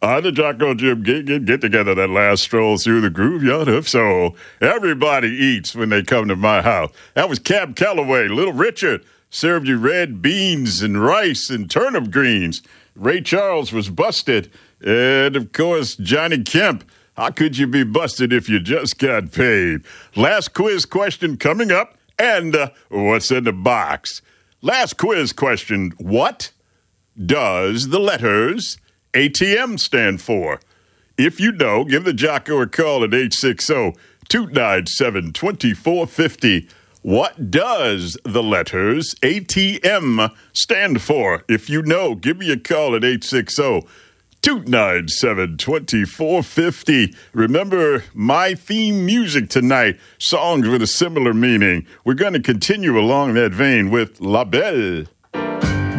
the Jocko Jim get together, that last stroll through the graveyard of soul. Everybody eats when they come to my house. That was Cab Calloway. Little Richard served you red beans and rice and turnip greens. Ray Charles was busted. And, of course, Johnny Kemp. How could you be busted if you just got paid? Last quiz question coming up. And what's in the box? Last quiz question. What does the letters ATM stand for? If you know, give the Jocko a call at 860-297-2450. What does the letters ATM stand for? If you know, give me a call at 860-297-2450. Remember, my theme music tonight, songs with a similar meaning. We're going to continue along that vein with La Belle.